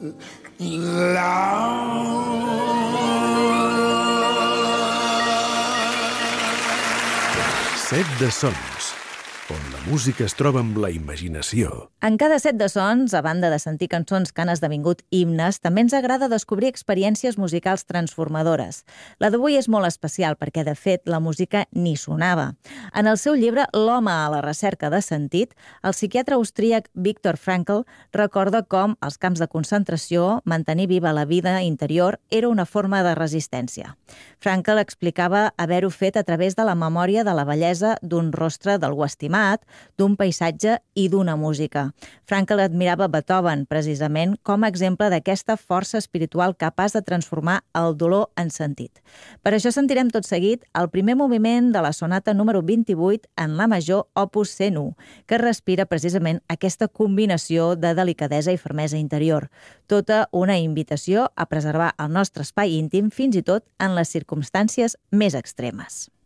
Set de sons, on la música es troba amb la imaginació. En cada set de sons, a banda de sentir cançons que han esdevingut himnes, també ens agrada descobrir experiències musicals transformadores. La d'avui és molt especial perquè, de fet, la música ni sonava. En el seu llibre L'home a la recerca de sentit, el psiquiatre austríac Viktor Frankl recorda com, als camps de concentració, mantenir viva la vida interior era una forma de resistència. Frankl explicava haver-ho fet a través de la memòria de la bellesa d'un rostre d'algú estimat, d'un paisatge i d'una música. Frankl admirava Beethoven, precisament, com a exemple d'aquesta força espiritual capaç de transformar el dolor en sentit. Per això sentirem tot seguit el primer moviment de la sonata número 28 en la major, opus 101, que respira precisament aquesta combinació de delicadesa i fermesa interior. Tota una invitació a preservar el nostre espai íntim fins i tot en les circumstàncies més extremes.